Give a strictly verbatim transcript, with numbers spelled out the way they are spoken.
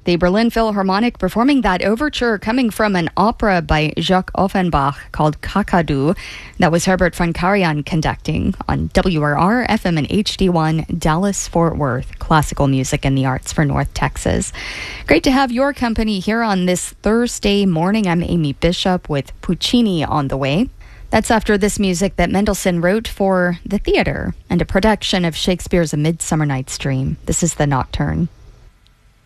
The Berlin Philharmonic performing that overture coming from an opera by Jacques Offenbach called Kakadu. That was Herbert von Karajan conducting on W R R, F M and H D one, Dallas-Fort Worth. Classical music and the arts for North Texas. Great to have your company here on this Thursday morning. I'm Amy Bishop with Puccini on the way. That's after this music that Mendelssohn wrote for the theater and a production of Shakespeare's A Midsummer Night's Dream. This is the Nocturne.